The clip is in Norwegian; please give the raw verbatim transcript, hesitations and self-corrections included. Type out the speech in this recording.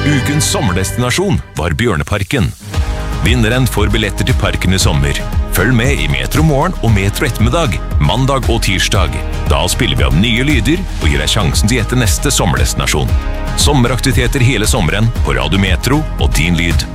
Ukens sommerdestinasjon var Bjørneparken. Vinneren får billetter til parken i sommer. Følg med i Metro Morgen og Metro Ettermiddag, mandag og tirsdag. Da spiller vi av nye lyder og gir deg sjansen til å gjette neste sommerdestinasjon. Sommeraktiviteter hele sommeren på Radio Metro og Din Lyd.